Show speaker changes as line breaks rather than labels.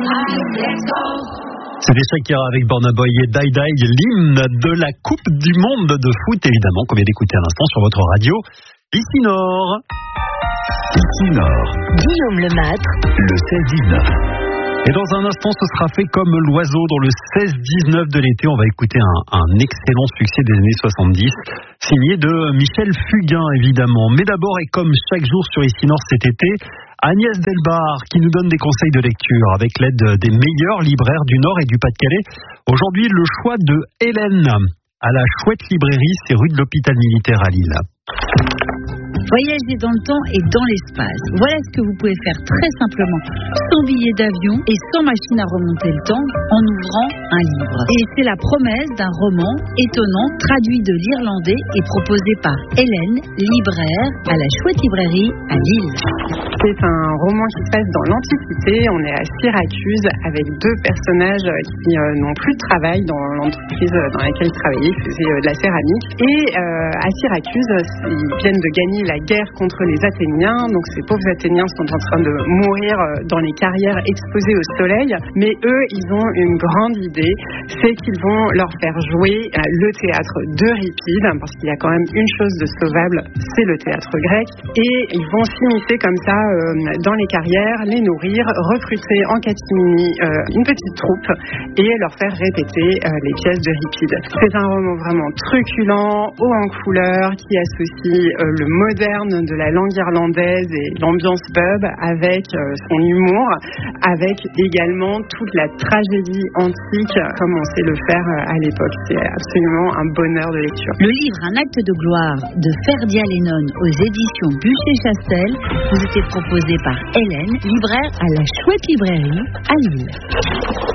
C'était Shakira avec Burna Boy et Die Die, l'hymne de la Coupe du Monde de foot, évidemment, qu'on vient d'écouter à l'instant sur votre radio. Ici Nord.
Guillaume Lemaitre.
Le 16-19. Et dans un instant, ce sera fait comme l'oiseau dans le 16-19 de l'été. On va écouter un excellent succès des années 70, signé de Michel Fugain, évidemment. Mais d'abord, et comme chaque jour sur Ici Nord cet été, Agnès Delbar qui nous donne des conseils de lecture avec l'aide des meilleurs libraires du Nord et du Pas-de-Calais. Aujourd'hui, le choix de Hélène à la Chouette Librairie, c'est rue de l'Hôpital Militaire à Lille.
Voyager dans le temps et dans l'espace. Voilà ce que vous pouvez faire très simplement, sans billet d'avion et sans machine à remonter le temps, en ouvrant un livre. Et c'est la promesse d'un roman étonnant, traduit de l'irlandais et proposé par Hélène, libraire à la Chouette Librairie à Lille.
C'est un roman qui se passe dans l'Antiquité. On est à Syracuse avec deux personnages qui n'ont plus de travail dans l'entreprise dans laquelle ils travaillaient. Ils faisaient de la céramique. Et à Syracuse, ils viennent de gagner la guerre contre les Athéniens. Donc ces pauvres Athéniens sont en train de mourir dans les carrières exposées au soleil. Mais eux, ils ont une grande idée. C'est qu'ils vont leur faire jouer le théâtre d'Euripide. Parce qu'il y a quand même une chose de sauvable, c'est le théâtre grec. Et ils vont s'immiscer comme ça dans les carrières, les nourrir, recruter en catimini une petite troupe et leur faire répéter les pièces d'Euripide. C'est un roman vraiment truculent, haut en couleurs, qui associe le moderne de la langue irlandaise et l'ambiance pub avec son humour, avec également toute la tragédie antique comme on sait le faire à l'époque. C'est absolument un bonheur de lecture.
Le livre Un acte de gloire de Ferdia Lennon aux éditions Buchet-Chastel vous était proposé par Hélène, libraire à la Chouette Librairie à Lille.